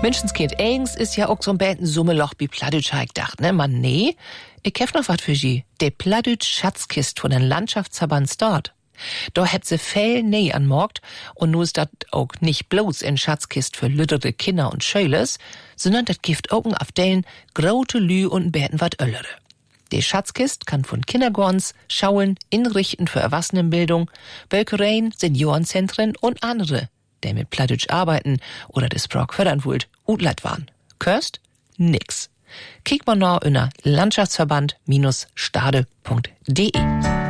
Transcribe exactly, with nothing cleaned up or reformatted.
Menschenskind eigens ist ja auch so ein bisschen Summeloch wie Plattdeutsch, hab ich gedacht, ne? Man, nee, ich hef noch wat für sie. De Plattdeutsch Schatzkist von den Landschaftsverband dort. Da hat sie viel Nähe an Markt und nur ist dat auch nicht bloß in Schatzkist für lüttere Kinder und Schöles, sondern dat gibt auch auf den grote Lü und beten wat öllere. Die Schatzkist kann von Kindergartens, Schauen, Inrichten für Erwachsenenbildung, Bölkereien, Seniorenzentren und andere, der mit Plattdeutsch arbeiten oder das Sprach fördern wollt, utleit waren. Körst? Nix. Kick mal nach unter landschaftsverband Bindestrich stade punkt de.